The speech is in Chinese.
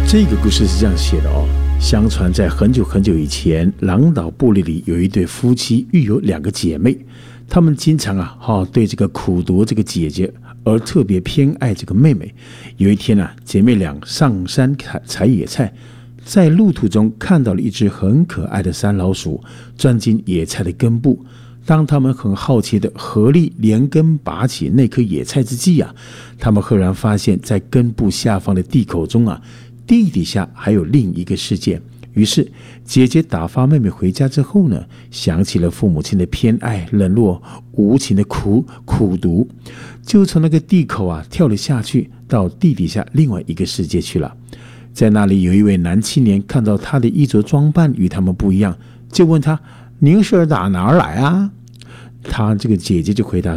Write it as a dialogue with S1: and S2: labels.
S1: 这个故事是这样写的哦。相传在很久很久以前，狼岛部落里有一对夫妻，育有2个姐妹。他们经常对这个苦读这个姐姐，而特别偏爱这个妹妹。有一天姐妹俩上山采野菜，在路途中看到了一只很可爱的山老鼠，钻进野菜的根部。当他们很好奇的合力连根拔起那颗野菜之际他们赫然发现，在根部下方的地口中地底下还有另一个世界。于是姐姐打发妹妹回家之后呢，想起了父母亲的偏爱、冷落、无情的苦读，就从那个地口跳了下去，到地底下另外一个世界去了。在那里有一位男青年看到他的衣着装扮与他们不一样，就问他：“您是打哪儿来啊？”他这个姐姐就回答